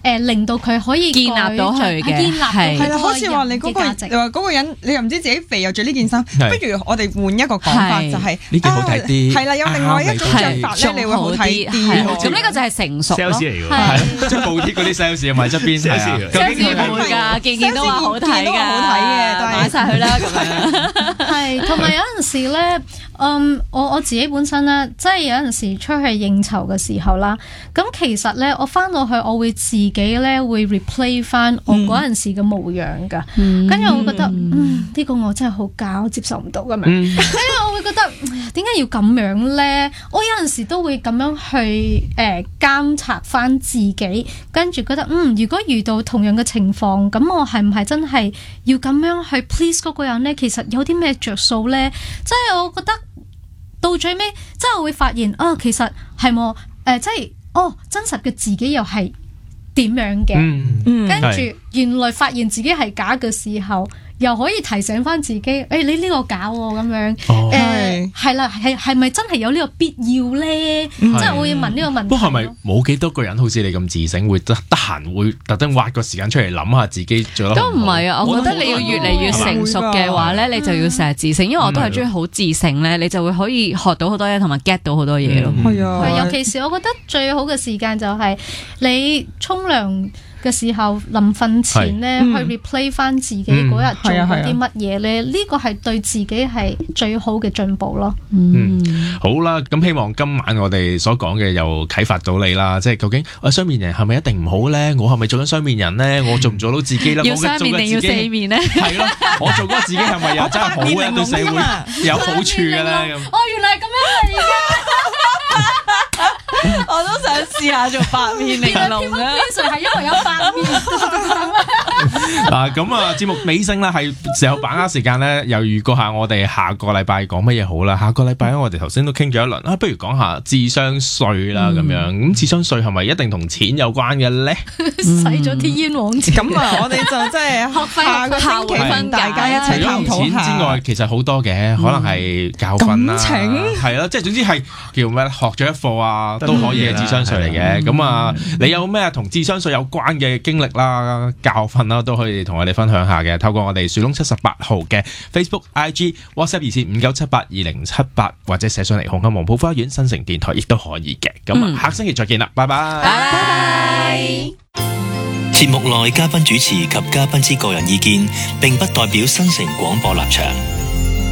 令到佢可以建立到佢嘅， 建立到佢係啦，好似話你嗰個，你話嗰個人，你又唔知自己肥又着呢件衫，不如我哋換一個講法，就係呢件好睇啲， 係啦，有另外一種着法咧，你會好睇啲。 咁呢個就係成熟咯 ，sales 嚟㗎，即係報貼嗰啲 sales 又埋側邊 sales 唔會㗎，件都話好睇㗎， 好睇嘅， 買晒佢啦咁樣。 係，同埋有陣時咧，我自己本身咧，即係有陣時出去應酬嘅時候啦，咁其實咧，我翻到去我會自己咧會 replay 翻我嗰陣時嘅模樣㗎，跟住我會覺得呢個我真係好假，我接受唔到咁樣，跟住我會覺得點解要咁樣咧？我有陣時都會咁樣去監察翻自己，跟住覺得如果遇到同樣嘅情況，咁我係唔係真係要咁樣去 please 嗰個人咧？其實有啲咩着數咧？即係我覺得到最尾，即係我會發現其實係我即係真實嘅自己又係點樣嘅？跟住原來發現自己係假嘅時候，又可以提醒翻自己，你呢個假喎咁樣，係啦，係咪真係有呢個必要咧？即係我會問呢個問題。 不過係咪冇幾多個人好似你咁自省，會得閒會特登挖個時間出嚟諗下自己做得好？ 都唔係啊，我覺得你要越嚟越成熟嘅話咧，你就要成日自省，因為我都係中意好自省咧，你就會可以學到好多嘢，同埋 get 到好多嘢咯。 係啊， 尤其是我覺得最好嘅時間就係你沖涼嘅時候，臨瞓前咧去 replay 翻自己嗰日做過啲乜嘢咧，呢個係對自己係最好嘅進步咯。 好啦，咁希望今晚我哋所講嘅又啟發到你啦。即係究竟雙面人係咪一定唔好咧？我係咪做緊雙面人咧？我做唔做到自己咧？ 要雙面定要四面咧？ 係咯，我做嗰自己係咪又真係好嘅，對社會有好處嘅咧？咁原來咁樣嚟㗎！ 我都想試下做八面玲瓏啊！ 其實係因為有八面。 咁啊，節目尾聲啦，係時候把握時間咧，又預告下我哋下個禮拜講乜嘢好啦。下個禮拜咧，我哋頭先都傾咗一輪不如講下智商稅啦咁樣。咁智商稅係咪一定同錢有關嘅咧？ 使咗啲冤枉錢。 咁啊，我哋就即係下個星期分大家一齊探討下。除咗錢之外，其實好多嘅，可能係教訓啦，感情係啦，即係總之係叫咩學咗一課啊，都可以係智商稅嚟嘅。咁啊，你有咩同智商稅有關嘅經歷啦、教訓啦，都可以同我哋分享下嘅。透過我哋樹窿78號嘅 Facebook、IG、WhatsApp 熱線59782078，或者寫上嚟紅磡黃埔花園新城電台亦都可以嘅。咁下星期再見啦，拜拜。 拜拜。 節目內嘉賓主持及嘉賓之個人意見，並不代表新城廣播立場。